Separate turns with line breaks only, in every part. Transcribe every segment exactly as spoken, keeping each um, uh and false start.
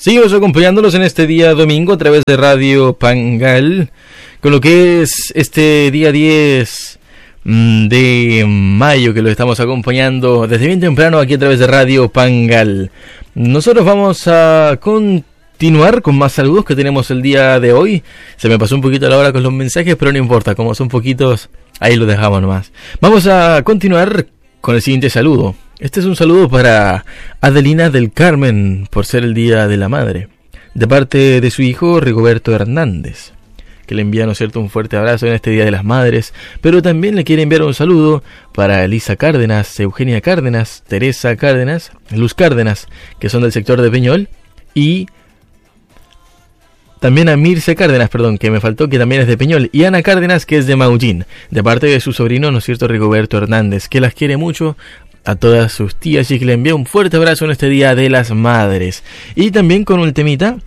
Seguimos acompañándolos en este día domingo a través de Radio Pangal, con lo que es este día diez de mayo, que lo estamos acompañando desde bien temprano aquí a través de Radio Pangal. Nosotros vamos a continuar con más saludos que tenemos el día de hoy. Se me pasó un poquito la hora con los mensajes, pero no importa, como son poquitos, ahí lo dejamos nomás. Vamos a continuar con el siguiente saludo. Este es un saludo para Adelina del Carmen, por ser el Día de la Madre, de parte de su hijo Rigoberto Hernández, que le envía, ¿no es cierto?, un fuerte abrazo en este Día de las Madres, pero también le quiere enviar un saludo para Elisa Cárdenas, Eugenia Cárdenas, Teresa Cárdenas, Luz Cárdenas, que son del sector de Peñol, y también a Mirce Cárdenas, perdón, que me faltó, que también es de Peñol, y Ana Cárdenas, que es de Maullín, de parte de su sobrino, ¿no es cierto?, Rigoberto Hernández, que las quiere mucho a todas sus tías y que le envía un fuerte abrazo en este Día de las Madres. Y también con un temita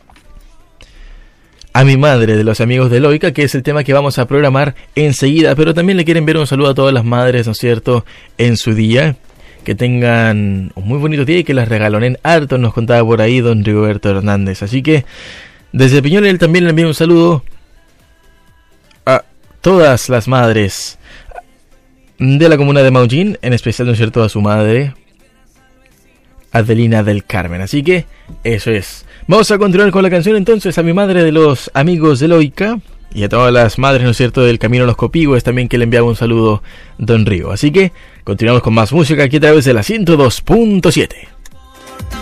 a mi madre, de los amigos de Loica, que es el tema que vamos a programar enseguida, pero también le quieren enviar un saludo a todas las madres, ¿no es cierto?, en su día. Que tengan un muy bonito día y que las regalonen harto, nos contaba por ahí don Rigoberto Hernández. Así que desde Peñol él también le envía un saludo a todas las madres de la comuna de Maullín, en especial, ¿no es cierto?, a su madre Adelina del Carmen. Así que eso es. Vamos a continuar con la canción entonces, a mi madre de los amigos de Loica, y a todas las madres, ¿no es cierto?, del Camino a los Copigües, también, que le enviaba un saludo don Rigo. Así que continuamos con más música aquí a través de la ciento dos punto siete.